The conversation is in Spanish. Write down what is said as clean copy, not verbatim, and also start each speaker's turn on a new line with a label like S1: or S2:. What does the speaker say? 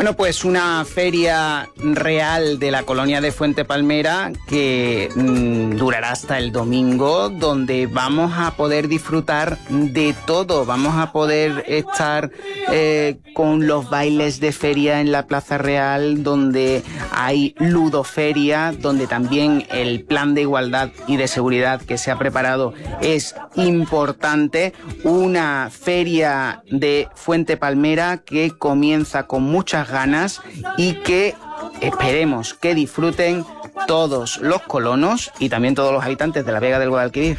S1: Bueno, pues una feria real de la colonia de Fuente Palmera que durará hasta el domingo, donde vamos a poder disfrutar de todo. Vamos a poder estar con los bailes de feria en la Plaza Real, donde hay ludoferia, donde también el plan de igualdad y de seguridad que se ha preparado es importante. Una feria de Fuente Palmera que comienza con muchas ganas y que esperemos que disfruten todos los colonos y también todos los habitantes de la Vega del Guadalquivir.